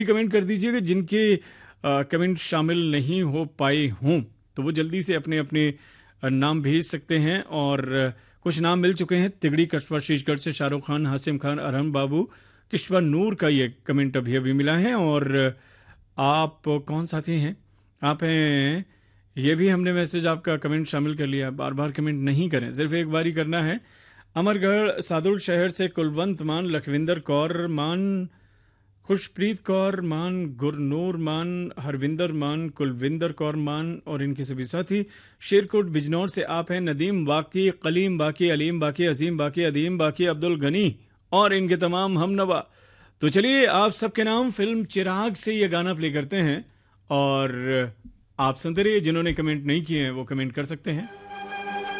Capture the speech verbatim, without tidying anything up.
Comment कर दीजिए कि जिनके अ, कमेंट शामिल नहीं हो पाए हों तो वो जल्दी से अपने अपने अ, नाम भेज सकते हैं। और अ, कुछ नाम मिल चुके हैं। तिगड़ी कस्बा शीशगढ़ से शाहरुख खान, हासिम खान, अरहम बाबू, किश्वा नूर का ये कमेंट अभी अभी मिला है। और अ, आप कौन साथी हैं? आप हैं, ये भी हमने मैसेज आपका कमेंट शामिल कर लिया। बार बार कमेंट नहीं करें, सिर्फ एक बार ही करना है। अमरगढ़ सादुल शहर से कुलवंत मान, लखविंदर कौर मान, खुशप्रीत कौर मान, गुरनूर मान, हरविंदर मान, कुलविंदर कौर मान और इनके सभी साथी। शेरकोट बिजनौर से आप हैं नदीम बाकी, कलीम बाकी, अलीम बाकी, अजीम बाकी, अदीम बाकी, अब्दुल गनी और इनके तमाम हमनवा। तो चलिए आप सबके नाम फिल्म चिराग से ये गाना प्ले करते हैं और आप सुनते रहिए। जिन्होंने कमेंट नहीं किए हैं वो कमेंट कर सकते हैं।